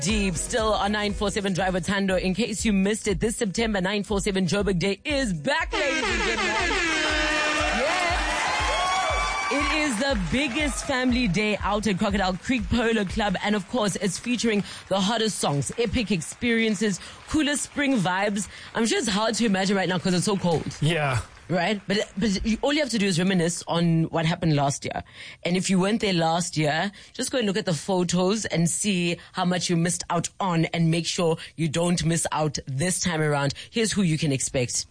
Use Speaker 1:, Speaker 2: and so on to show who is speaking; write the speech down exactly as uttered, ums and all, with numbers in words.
Speaker 1: Deep, still on nine four seven Driver Tando. In case you missed it, this September, nine four seven Joburg Day is back, ladies and gentlemen. Yes. It is the biggest family day out at Crocodile Creek Polo Club, and of course, it's featuring the hottest songs, epic experiences, coolest spring vibes. I'm sure it's hard to imagine right now because it's so cold.
Speaker 2: Yeah.
Speaker 1: Right? But, but you, all you have to do is reminisce on what happened last year. And if you weren't there last year, just go and look at the photos and see how much you missed out on and make sure you don't miss out this time around. Here's who you can expect.